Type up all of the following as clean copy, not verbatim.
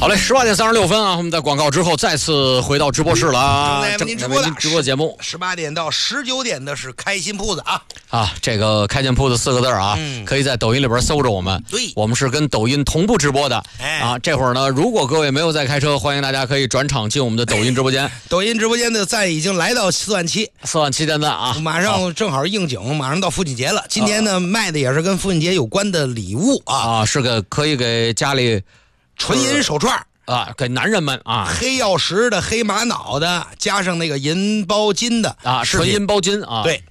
好嘞，18点36分啊，我们在广告之后再次回到直播室了啊， 正在为您直播的直播节目 18点到19点的是开心铺子啊。 这个开心铺子4个字啊，可以在抖音里边搜着我们。 对， 我们是跟抖音同步直播的。这会儿呢，如果各位没有在开车，欢迎大家可以转场进我们的抖音直播间。 抖音直播间的赞已经来到4万7，4 万7千赞啊！ 马上正好应景，马上到父亲节了。今天呢，卖的也是跟父亲节有关的礼物啊， 是个可以给家里纯银手串给男人们啊， 黑曜石的、黑玛瑙的，加上那个银包金的纯银包金啊。 对，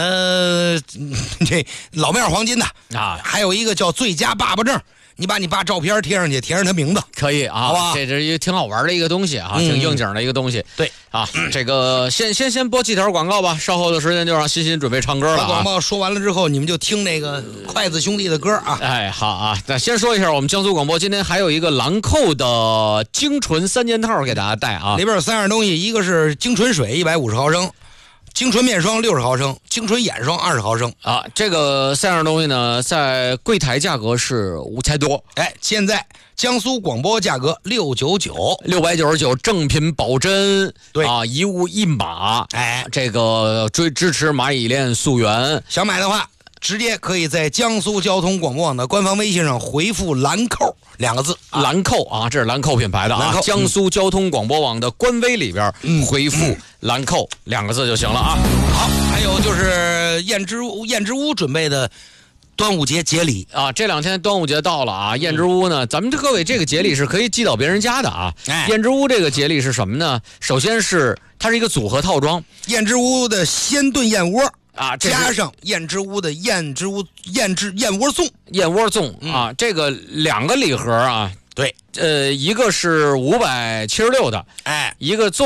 这老面黄金的还有一个叫最佳爸爸证。你把你爸照片贴上去，贴上他名字， 可以啊， 好吧？ 这是一个挺好玩的一个东西啊，挺应景的一个东西。 对啊，这个先播几条广告吧，稍后的时间就让欣欣准备唱歌了。 把广告说完了之后，你们就听那个筷子兄弟的歌啊。 好啊，那先说一下，我们江苏广播今天还有一个兰蔻的精纯3件套给大家带啊， 里边有3样东西，一个是精纯水150毫升。精纯面霜60毫升，精纯眼霜20毫升啊，这个3样东西呢，在柜台价格是5000多， 现在江苏广播价格 699，正品保真， 对啊，一物一码，这个支持蚂蚁链溯源， 想买的话，直接可以在江苏交通广播网的官方微信上回复兰蔻2个字， 兰蔻啊，这是兰蔻品牌的啊，江苏交通广播网的官微里边回复兰蔻2个字就行了啊。 好，还有就是燕之屋准备的端午节节礼啊，这2天端午节到了啊，燕之屋呢，咱们各位这个节礼是可以寄到别人家的啊。燕之屋这个节礼是什么呢？首先是它是一个组合套装， 燕之屋的鲜炖燕窝。加上燕之屋的燕窝粽啊，这个2个礼盒啊， 对， 一个是576的， 一个粽